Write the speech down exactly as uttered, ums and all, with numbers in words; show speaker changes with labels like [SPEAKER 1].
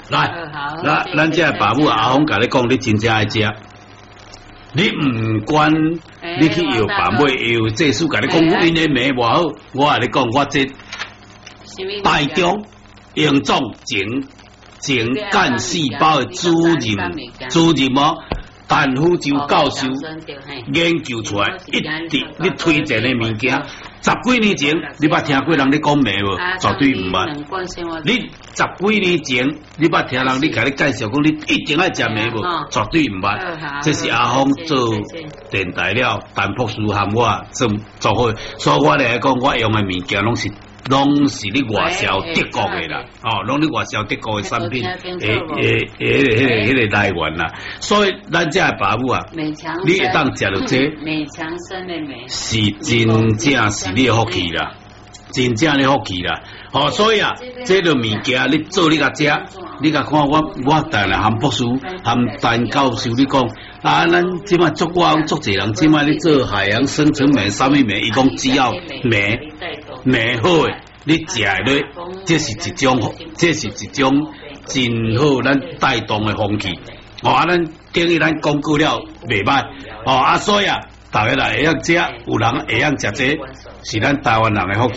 [SPEAKER 1] 来，咱咱这爸母阿峰甲你讲，你真正爱食。你唔管你去摇爸妹摇这书，甲你讲因的名无好，我甲你讲，我这台中营总前前干细胞的主任主任哦。陈福州教授研究出来，一直你推荐的物件，十几年前你捌听过人咧讲咩无？绝对唔捌。你十几年前你捌听人你甲你介绍讲，你一定爱食咩无？绝对唔捌。这是阿峰做电台了，陈博士含我做做伙，所以我来讲，我用的物件拢是。拢是你外销德国的啦，哦，拢你外销德国的产品，诶诶诶，迄个迄个来源啦，所以咱这爸母啊，你一当食到这，
[SPEAKER 2] 美强生的美，
[SPEAKER 1] 是真正是你的福气啦，真正的福气啦，哦，所以啊，这个物件你做你甲食，你甲看我我当然含博士含陈教授你讲，啊，咱即摆足我足侪人，即摆你做海洋生成酶、啥物酶，伊讲只要酶。美好诶，你食诶咧，这是一种，这是一种真好咱带动诶风气。哦，啊，咱等于咱讲过了袂歹。哦，啊，所以啊，大家来会晓食，有人会晓食这，是咱台湾人诶福气。